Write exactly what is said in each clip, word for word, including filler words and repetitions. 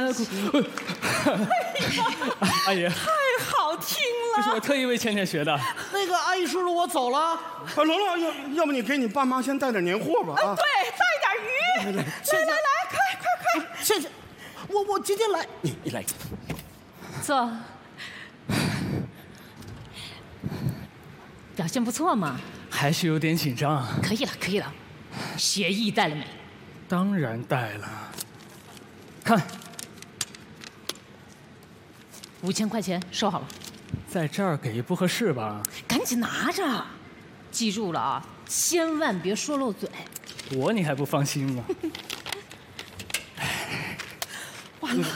阿姨， 太好听了， 这是我特意为倩倩学的。 那个阿姨叔叔，我走了。 啊，龙龙，要要不你给你爸妈先带点年货吧？啊， 对，带点鱼，来来来，快快快！ 倩倩，我我今天来， 你你来， 坐。表现不错嘛。 还是有点紧张。 可以了，可以了。协议带了没？ 当然带了。看， 五千块钱收好了。 在这儿给不合适吧？ 赶紧拿着，记住了啊，千万别说漏嘴。 我你还不放心吗？ 完了，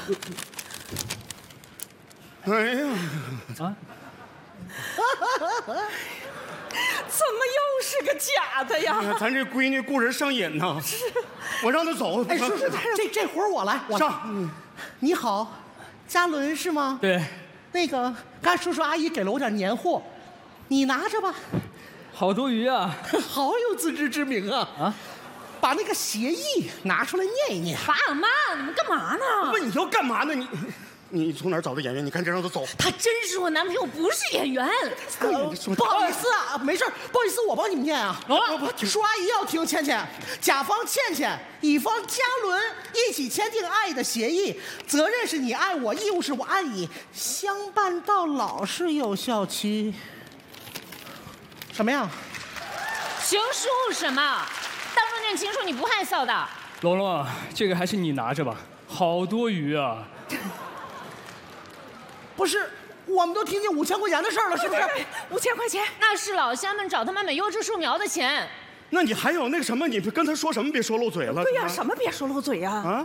哎呀， 啊！ 怎么又是个假的呀？ 哎呀咱这闺女顾人上瘾呢。是，我让她走。 哎，叔叔，这这活我来，我来上。嗯你好，嘉伦是吗？ 对， 那个，刚才叔叔阿姨给了我点年货，你拿着吧。 好多余啊！ 好有自知之明啊！ 啊， 把那个协议拿出来念一念。 爸妈，你们干嘛呢？ 问你要干嘛呢？你你从哪儿找的演员？你赶紧让他走。 他真是我男朋友，不是演员。 呃不好意思啊，没事，不好意思，我帮你们念啊。叔阿姨要听，倩倩，甲方倩倩，乙方嘉伦一起签订爱的协议，责任是你爱我，义务是我爱你，相伴到老是有效期。什么呀？ 情书什么？当众念情书你不害臊的？ 龙龙，这个还是你拿着吧，好多余啊！ 不是，我们都听见五千块钱的事儿了，是不是？ 五千块钱， 那是老乡们找他们买优质树苗的钱。 那你还有那个什么？你跟他说什么？别说漏嘴了。 对呀， 啊什么别说漏嘴呀？ 啊？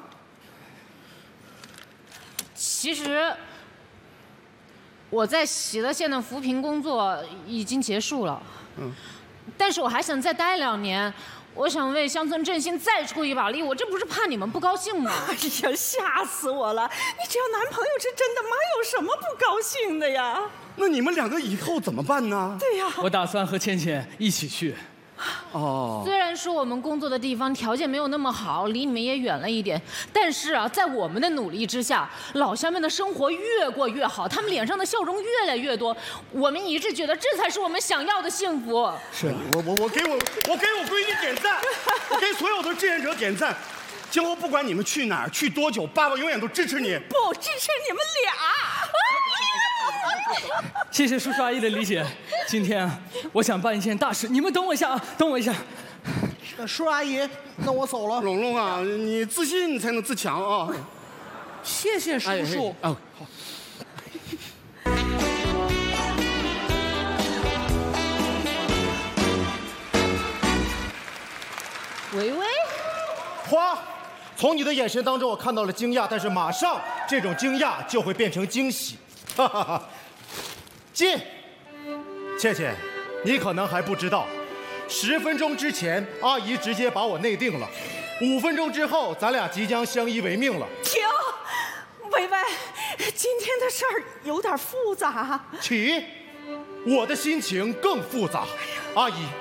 其实我在喜乐县的扶贫工作已经结束了，嗯，但是我还想再待两年。我想为乡村振兴再出一把力，我这不是怕你们不高兴吗？ 哎呀，吓死我了！你只要男朋友是真的，妈有什么不高兴的呀？ 那你们两个以后怎么办呢？ 对呀， 我打算和倩倩一起去。 哦， 虽然说我们工作的地方条件没有那么好，离你们也远了一点，但是啊，在我们的努力之下，老乡们的生活越过越好，他们脸上的笑容越来越多。我们一致觉得这才是我们想要的幸福。 是我我我给我我给我闺女点赞，我给所有的志愿者点赞。今后不管你们去哪儿，去多久，爸爸永远都支持你。 不支持你们俩。 谢谢叔叔阿姨的理解。今天啊，我想办一件大事，你们等我一下啊，等我一下。 叔阿姨，那我走了。 龙龙啊，你自信你才能自强啊。 谢谢叔叔。 哎，好。 维维， 花，从你的眼神当中我看到了惊讶，但是马上这种惊讶就会变成惊喜。哈哈哈。进，倩倩，你可能还不知道，十分钟之前阿姨直接把我内定了，五分钟之后咱俩即将相依为命了。 停，维维，今天的事儿有点复杂。 起，我的心情更复杂。阿姨，